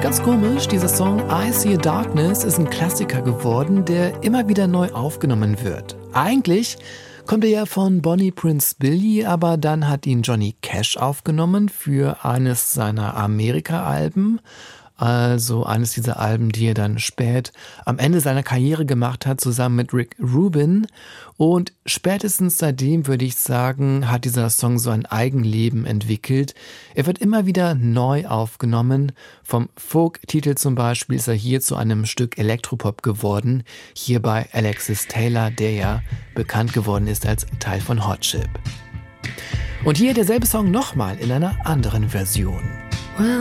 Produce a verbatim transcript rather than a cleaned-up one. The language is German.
Ganz komisch, dieser Song I See a Darkness ist ein Klassiker geworden, der immer wieder neu aufgenommen wird. Eigentlich kommt er ja von Bonnie Prince Billy, aber dann hat ihn Johnny Cash aufgenommen für eines seiner Amerika-Alben. Also eines dieser Alben, die er dann spät am Ende seiner Karriere gemacht hat, zusammen mit Rick Rubin. Und spätestens seitdem, würde ich sagen, hat dieser Song so ein Eigenleben entwickelt. Er wird immer wieder neu aufgenommen. Vom Folk-Titel zum Beispiel ist er hier zu einem Stück Elektropop geworden. Hier bei Alexis Taylor, der ja bekannt geworden ist als Teil von Hot Chip. Und hier derselbe Song nochmal in einer anderen Version.